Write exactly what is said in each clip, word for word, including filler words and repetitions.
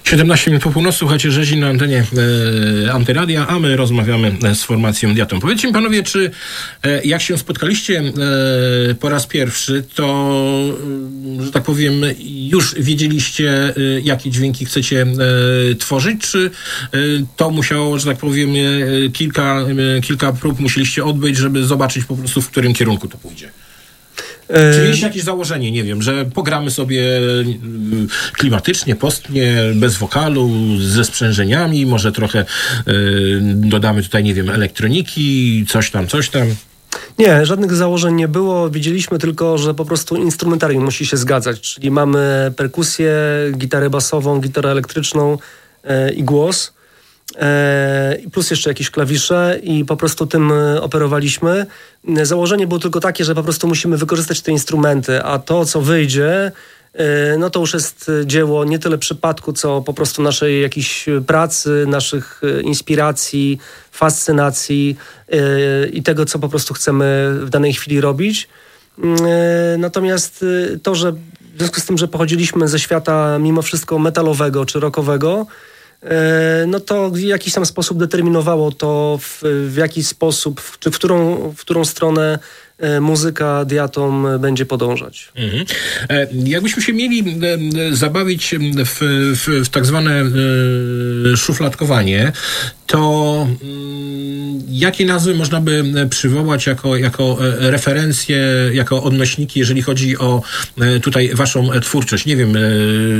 siedemnaście minut po północy, słuchacie Rzezi na antenie e, Antyradia, a my rozmawiamy z formacją Diatom. Powiedzcie mi panowie, czy e, jak się spotkaliście e, po raz pierwszy, to, e, że tak powiem, już wiedzieliście, e, jakie dźwięki chcecie e, tworzyć, czy e, to musiało, że tak powiem, e, kilka, e, kilka prób musieliście odbyć, żeby zobaczyć po prostu, w którym kierunku to pójdzie? Czy mieliście jakieś założenie, nie wiem, że pogramy sobie klimatycznie, postnie, bez wokalu, ze sprzężeniami, może trochę y, dodamy tutaj, nie wiem, elektroniki, coś tam, coś tam? Nie, żadnych założeń nie było. Widzieliśmy tylko, że po prostu instrumentarium musi się zgadzać, czyli mamy perkusję, gitarę basową, gitarę elektryczną yy, i głos. Yy, plus jeszcze jakieś klawisze i po prostu tym operowaliśmy. Założenie było tylko takie, że po prostu musimy wykorzystać te instrumenty, a to, co wyjdzie, yy, no to już jest dzieło nie tyle przypadku, co po prostu naszej jakiejś pracy, naszych inspiracji, fascynacji yy, i tego, co po prostu chcemy w danej chwili robić. Yy, natomiast yy, to, że w związku z tym, że pochodziliśmy ze świata mimo wszystko metalowego czy rockowego, no to w jakiś tam sposób determinowało to, w, w jaki sposób, w, czy w którą, w którą stronę muzyka Diatom będzie podążać. Mhm. E, jakbyśmy się mieli e, zabawić w, w, w tak zwane e, szufladkowanie, to m, jakie nazwy można by przywołać jako, jako referencje, jako odnośniki, jeżeli chodzi o e, tutaj waszą twórczość? Nie wiem, e,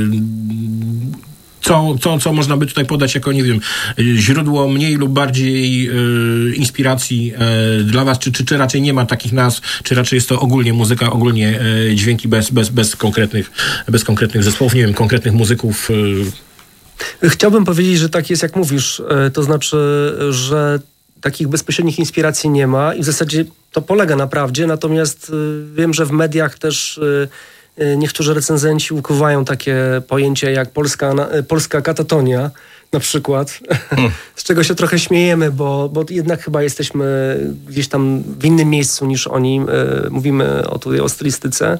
Co, co, co można by tutaj podać jako, nie wiem, źródło mniej lub bardziej y, inspiracji y, dla was, czy, czy, czy raczej nie ma takich nazw, czy raczej jest to ogólnie muzyka, ogólnie y, dźwięki bez, bez, bez, konkretnych, bez konkretnych zespołów, nie wiem, konkretnych muzyków? Y. Chciałbym powiedzieć, że tak jest, jak mówisz, y, to znaczy, że takich bezpośrednich inspiracji nie ma i w zasadzie to polega na prawdzie, natomiast y, wiem, że w mediach też y, niektórzy recenzenci ukuwają takie pojęcie jak polska, polska katatonia na przykład, hmm. z czego się trochę śmiejemy, bo, bo jednak chyba jesteśmy gdzieś tam w innym miejscu niż oni. Mówimy o tutaj o stylistyce.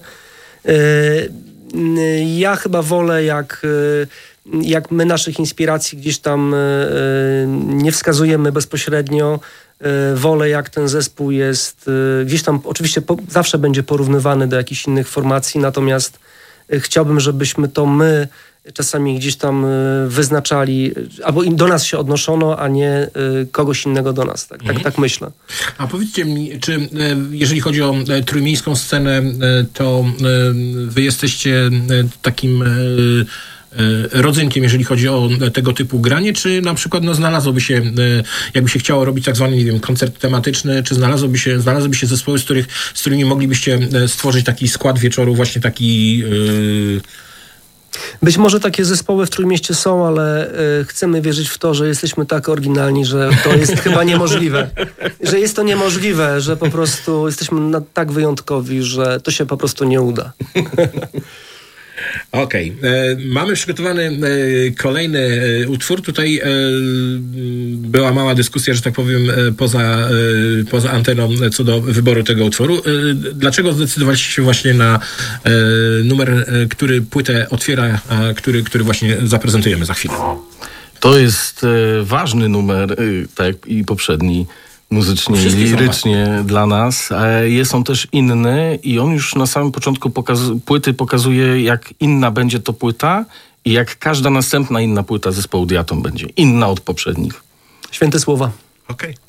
Ja chyba wolę, jak, jak my naszych inspiracji gdzieś tam nie wskazujemy bezpośrednio. Wolę, jak ten zespół jest gdzieś tam, oczywiście po, zawsze będzie porównywany do jakichś innych formacji, natomiast chciałbym, żebyśmy to my czasami gdzieś tam wyznaczali, albo do nas się odnoszono, a nie kogoś innego do nas. Tak, mhm. tak, tak myślę. A powiedzcie mi, czy jeżeli chodzi o trójmiejską scenę, to wy jesteście takim rodzynkiem, jeżeli chodzi o tego typu granie, czy na przykład no, znalazłoby się, jakby się chciało robić tak zwany, nie wiem, koncert tematyczny, czy znalazłoby się, znalazłyby się zespoły, z, których, z którymi moglibyście stworzyć taki skład wieczoru, właśnie taki... Yy... Być może takie zespoły w Trójmieście są, ale y, chcemy wierzyć w to, że jesteśmy tak oryginalni, że to jest chyba niemożliwe. Że jest to niemożliwe, że po prostu jesteśmy na, tak wyjątkowi, że to się po prostu nie uda. Okej. Okay. Mamy przygotowany e, kolejny e, utwór. Tutaj e, była mała dyskusja, że tak powiem, e, poza, e, poza anteną co do wyboru tego utworu. E, dlaczego zdecydowaliście się właśnie na e, numer, e, który płytę otwiera, a który, który właśnie zaprezentujemy za chwilę? To jest e, ważny numer, e, tak jak i poprzedni. Muzycznie i lirycznie dla nas. Jest on też inny i on już na samym początku pokaz- płyty pokazuje, jak inna będzie to płyta i jak każda następna inna płyta zespołu Diatom będzie inna od poprzednich. Święte słowa. Okej. Okay.